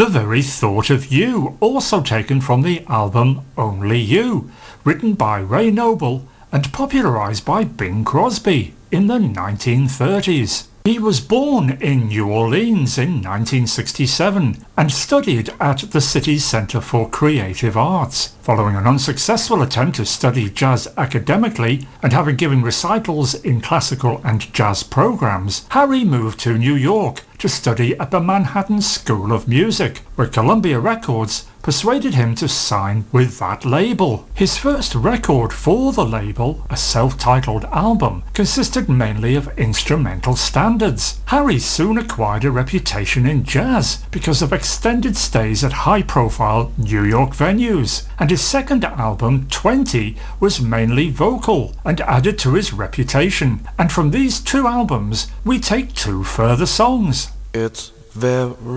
The Very Thought of You, also taken from the album Only You, written by Ray Noble and popularised by Bing Crosby in the 1930s. He was born in New Orleans in 1967 and studied at the city's Centre for Creative Arts. Following an unsuccessful attempt to study jazz academically and having given recitals in classical and jazz programs, Harry moved to New York to study at the Manhattan School of Music, where Columbia Records persuaded him to sign with that label. His first record for the label, a self-titled album, consisted mainly of instrumental standards. Harry soon acquired a reputation in jazz because of extended stays at high-profile New York venues, and his second album, 20, was mainly vocal and added to his reputation. And from these two albums, we take two further songs. It's very